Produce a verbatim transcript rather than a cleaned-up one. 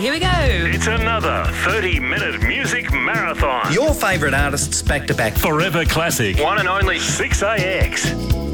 here we go. It's another thirty-minute music marathon. Your favourite artists back to back. Forever Classic. One and only six A X.